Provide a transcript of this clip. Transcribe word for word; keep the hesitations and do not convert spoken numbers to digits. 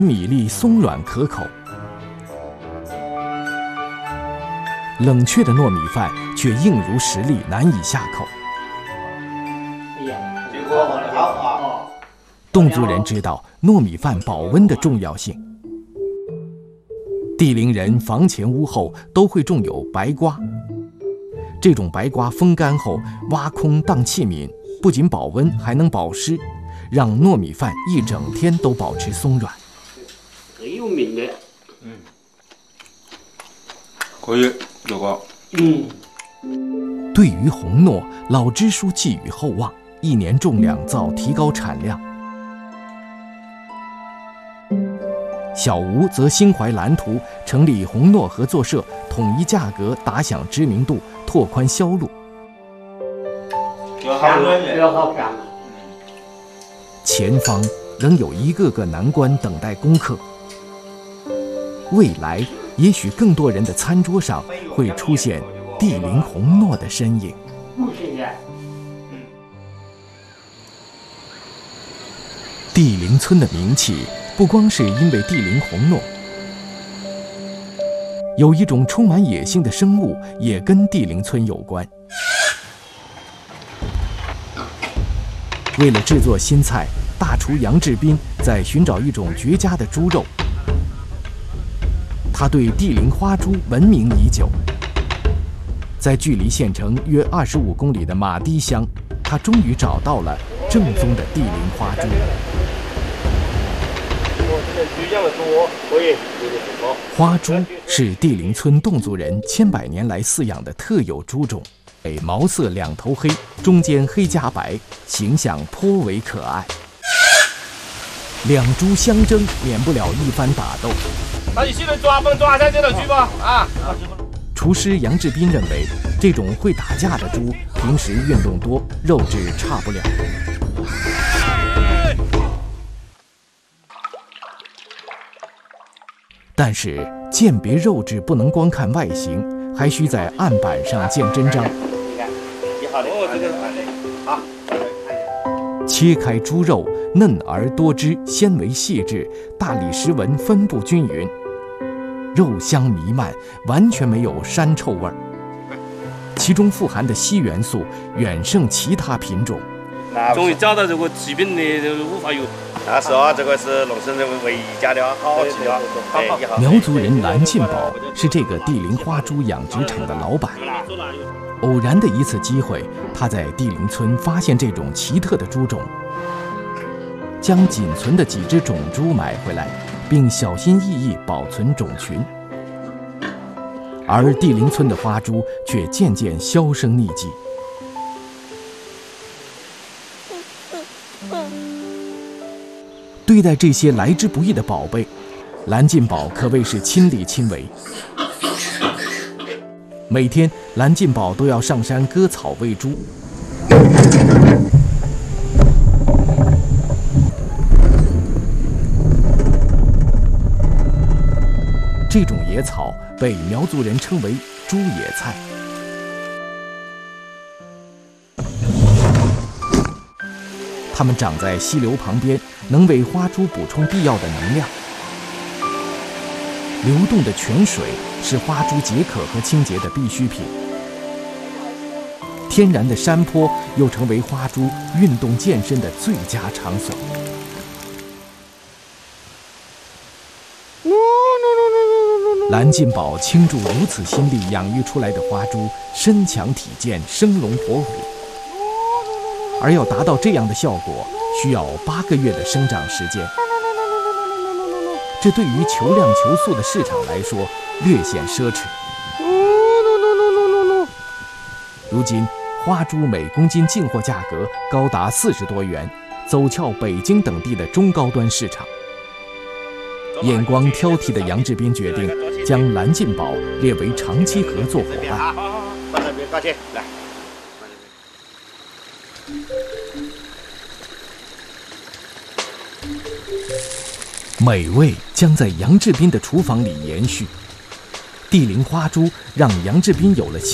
米粒松软可口，冷却的糯米饭却硬如石粒，难以下口。侗族人知道糯米饭保温的重要性。地灵人房前屋后都会种有白瓜，这种白瓜风干后挖空当器皿，不仅保温，还能保湿，让糯米饭一整天都保持松软。 很有名的， 嗯，可以这个。 嗯， 对于红糯，老支书寄予厚望，一年种两造，提高产量。小吴则心怀蓝图，成立红糯合作社，统一价格，打响知名度，拓宽销路。 要好赚，要好赚。 前方仍有一个个难关等待攻克。未来，也许更多人的餐桌上会出现地灵红糯的身影。地灵村的名气不光是因为地灵红糯，有一种充满野性的生物也跟地灵村有关。为了制作新菜，大厨杨志斌在寻找一种绝佳的猪肉。他对地灵花猪闻名已久，在距离县城约二十五公里的马堤乡，他终于找到了正宗的地灵花猪。花猪是地灵村侗族人千百年来饲养的特有猪种，毛色两头黑，中间黑加白，形象颇为可爱。两猪相争，免不了一番打斗。 那你现在抓不抓下这头猪不啊？ 厨师杨志斌认为，这种会打架的猪平时运动多，肉质差不了。但是鉴别肉质不能光看外形，还需在案板上见真章。切开猪肉，嫩而多汁，纤维细致，大理石纹分布均匀，肉香弥漫，完全没有膻臭味儿。其中富含的硒元素远胜其他品种。 终于找到这个疾病的无法有。 那是啊，这个是农村人唯一家的好吃的。 苗族人蓝进宝是这个地灵花猪养殖场的老板。偶然的一次机会，他在地灵村发现这种奇特的猪种，将仅存的几只种猪买回来，并小心翼翼保存种群。而地灵村的花猪却渐渐销声匿迹。对待这些来之不易的宝贝，蓝进宝可谓是亲力亲为。每天，蓝进宝都要上山割草喂猪。这种野草被苗族人称为猪野菜。它们长在溪流旁边，能为花猪补充必要的能量。流动的泉水是花猪解渴和清洁的必需品。天然的山坡又成为花猪运动健身的最佳场所。蓝进宝倾注如此心力养育出来的花猪，身强体健，生龙活虎。而要达到这样的效果，需要八个月的生长时间。这对于求量求速的市场来说，略显奢侈。如今，花猪每公斤进货价格高达四十多元，走俏北京等地的中高端市场。眼光挑剔的杨志斌决定将蓝进宝列为长期合作伙伴。 好好好，放这边高兴来。 美味将在杨志斌的厨房里延续。地灵花猪让杨志斌有了